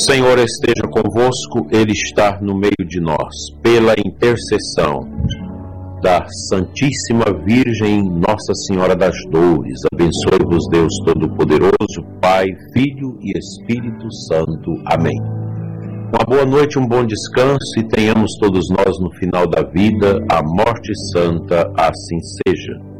Senhor esteja convosco, Ele está no meio de nós. Pela intercessão da Santíssima Virgem Nossa Senhora das Dores, abençoe-vos Deus Todo-Poderoso, Pai, Filho e Espírito Santo. Amém. Uma boa noite, um bom descanso e tenhamos todos nós no final da vida a morte santa, assim seja.